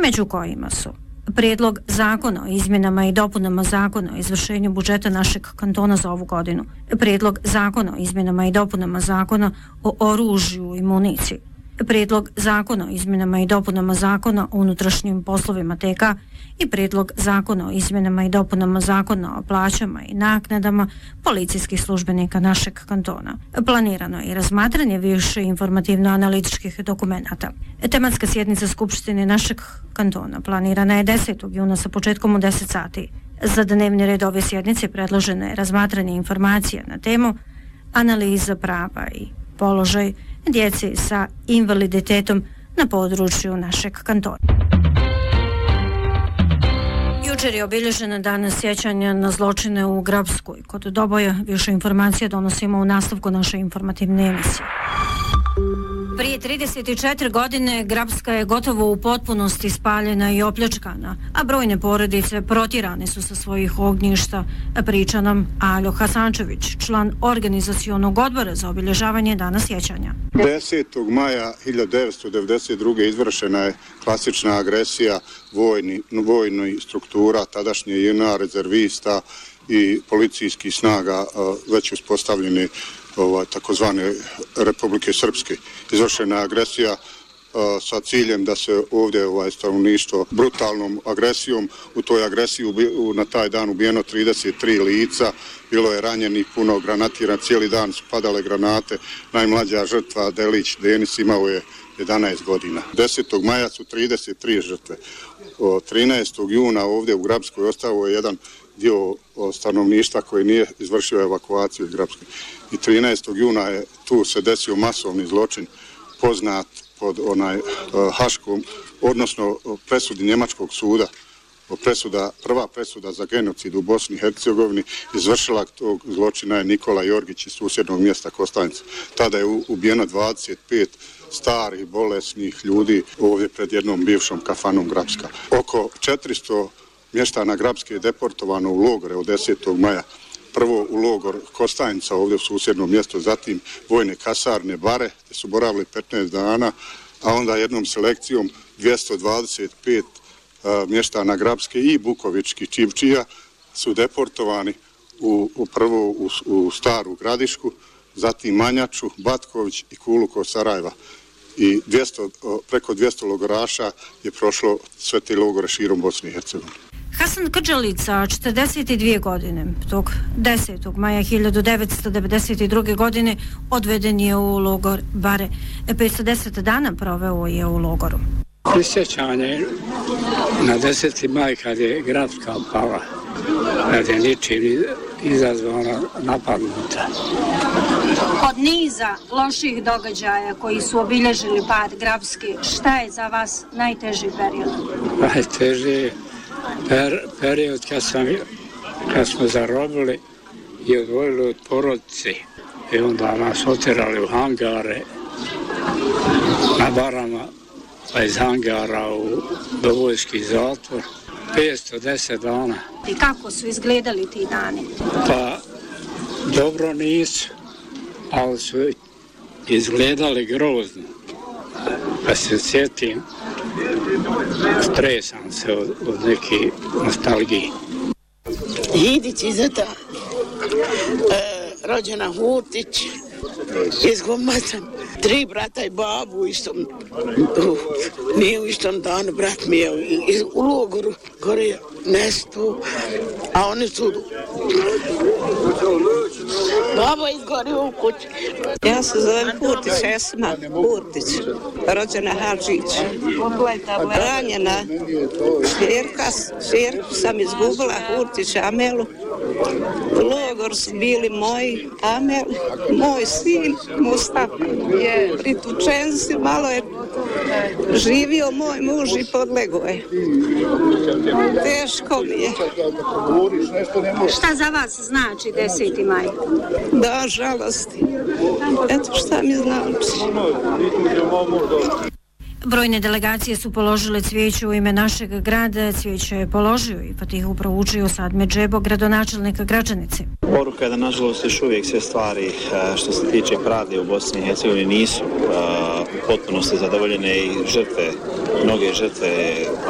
među kojima su Prijedlog zakona o izmjenama i dopunama zakona o izvršenju budžeta našeg kantona za ovu godinu, Prijedlog zakona o izmjenama i dopunama zakona o oružju i municiji, Prijedlog zakona o izmjenama i dopunama zakona o unutrašnjim poslovima TK i Prijedlog zakona o izmjenama i dopunama zakona o plaćama i naknadama policijskih službenika našeg kantona. Planirano je i razmatranje više informativno-analitičkih dokumenata. Tematska sjednica Skupštine našeg kantona planirana je 10. juna sa početkom u 10 sati. Za dnevni red ove sjednice predloženo je razmatranje informacija na temu analiza prava i položaj djece sa invaliditetom na području našeg kantona. Jučer je obilježen dan sjećanja na zločine u Grabskoj. Kod Doboja više informacija donosimo u nastavku naše informativne emisije. Prije 34 godine Grabska je gotovo u potpunosti spaljena i opljačkana, a brojne porodice protjerane su sa svojih ognjišta, priča nam Aljo Hasančević, član organizacionog odbora za obilježavanje dana sjećanja. 10. maja 1992. izvršena je klasična agresija vojnih struktura, tadašnje JNA, rezervista i policijskih snaga već uspostavljeni takozvane Republike Srpske. Izvršena je agresija sa ciljem da se ovdje stanovništvo brutalnom agresijom, u toj agresiji na taj dan ubijeno 33 lica, bilo je ranjenih, puno granatira, cijeli dan su padale granate, najmlađa žrtva Delić Denis imao je 11 godina. 10. maja su 33 žrtve. 13. juna ovdje u Grabskoj ostao je jedan dio stanovništva koji nije izvršio evakuaciju iz Grabske. I 13. juna je tu se desio masovni zločin poznat pod Haškom, odnosno presudi Njemačkog suda. Prva presuda za genocid u Bosni i Hercegovini izvršila tog zločina je Nikola Jorgić iz susjednog mjesta Kostajnica. Tada je ubijeno 25 starih, bolesnih ljudi ovdje pred jednom bivšom kafanom Grabska. Oko 400 mještana Grabske je deportovano u logore od 10. maja. Prvo u logor Kostajnica ovdje u susjednom mjestu, zatim vojne kasarne Bare, gdje su boravili 15 dana, a onda jednom selekcijom 225 mještana Grabske i Bukovičkih Čivčija su deportovani prvo u Staru Gradišku, zatim Manjaču, Batković i Kulu kod Sarajeva. I preko 200 logoraša je prošlo sve te logore širom Bosne i Hercegovine. Hasan Krdžalica, 42 godine, tog 10. maja 1992. godine odveden je u logor Bare. 510 dana proveo je u logoru. Prisjećanje na 10. maj kad je Grabska pala, kad je ničim izazvana napadnuta. Od niza loših događaja koji su obilježili pad Grabske, šta je za vas najteži period? Najteži je period kad smo zarobili i odvojili od porodice i onda nas otjerali u hangare na Barama, pa iz hangara u Dobojski zatvor. 510 dana. I kako su izgledali ti dani? Pa dobro nisu, ali su izgledali grozno. Pa se sjetim, stresam se od neke nostalgije. Jidić Izeta, rođena Hurtić, iz Gomaca, 3 brata i babu nije u istom danu, brat mi je u logoru, gore je nestu, a oni su baba izgorio u kući. Ja se zovem Hurtić, Esma Hurtić, rođena Hadžić, ranjena šerku sam izgubila, Hurtić Amelu. U logor su bili moji Amel, moj sin Mustafa. Pritučen si, malo je živio moj muž i podlego je. Teško mi je. Šta za vas znači 10. maj? Da, žalosti. Eto šta mi znači. Brojne delegacije su položile cvijeće u ime našeg grada. Cvijeće je položio i Fatihu proučio Sadme Džebo, gradonačelnika Gračanice. Poruka je da nažalost još uvijek sve stvari što se tiče pravde u Bosni i Hercegovini nisu u potpunosti zadovoljene i mnoge žrtve